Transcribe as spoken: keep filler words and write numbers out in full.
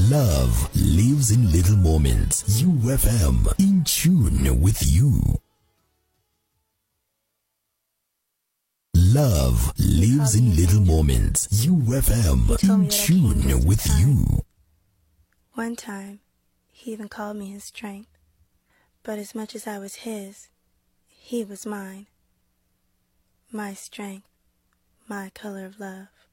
Love lives in little moments. U F M, in tune with you. Love lives in little moments. U F M, in tune with you. One time, he even called me his strength. But as much as I was his, he was mine. My strength, my color of love.